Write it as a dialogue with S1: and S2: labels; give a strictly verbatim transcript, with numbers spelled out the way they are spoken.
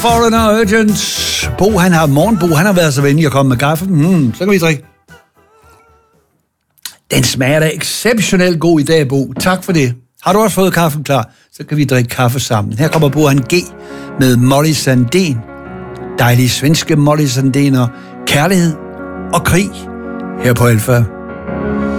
S1: Foreigner Urgent. Bo, han har morgenbo, han har været så venlig at komme med kaffe. Mm, så kan vi drikke. Den smager da exceptionelt god i dag, Bo. Tak for det. Har du også fået kaffen klar, så kan vi drikke kaffe sammen. Her kommer Bo han G med Molly Sandén. Dejlige svenske Molly Sandéner. Kærlighed og krig her på Alfa.